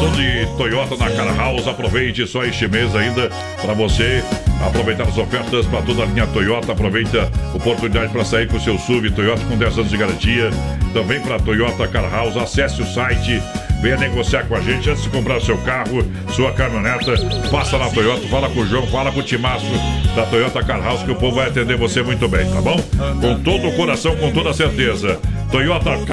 Promoção de Toyota na Car House. Aproveite só este mês ainda para você aproveitar as ofertas para toda a linha Toyota. Aproveita a oportunidade para sair com o seu SUV Toyota com 10 anos de garantia. Também para Toyota Car House. Acesse o site, venha negociar com a gente antes de comprar seu carro, sua caminhoneta. Passa na Toyota, fala com o João, fala com o Timaço da Toyota Car House, que o povo vai atender você muito bem, tá bom? Com todo o coração, com toda a certeza. Toyota Car